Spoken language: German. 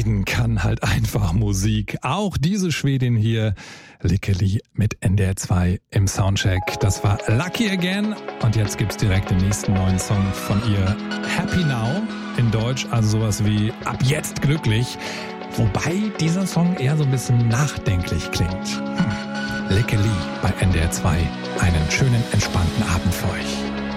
Schweden kann halt einfach Musik. Auch diese Schwedin hier, Likkeli mit NDR 2 im Soundcheck. Das war Lucky Again. Und jetzt gibt's direkt den nächsten neuen Song von ihr. Happy Now in Deutsch, also sowas wie Ab jetzt glücklich. Wobei dieser Song eher so ein bisschen nachdenklich klingt. Likkeli bei NDR 2. Einen schönen, entspannten Abend für euch.